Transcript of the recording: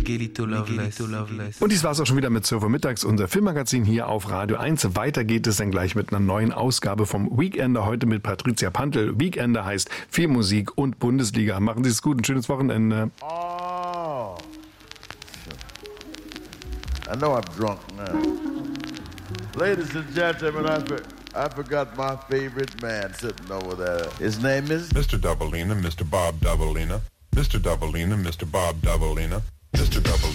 Miguelito Loveless. Und dies war es auch schon wieder mit Surfer Mittags, unser Filmmagazin hier auf Radio 1. Weiter geht es dann gleich mit einer neuen Ausgabe vom Weekender, heute mit Patricia Pantel. Weekender heißt viel Musik und Bundesliga. Machen Sie es gut, ein schönes Wochenende. Oh. I know I'm drunk now. Ladies and gentlemen, I forgot my favorite man sitting over there. His name is Mr. Doubleina, Mr. Bob Doubleina. Mr. Doubleina, Mr. Bob Doubleina. Mr. Doubleina.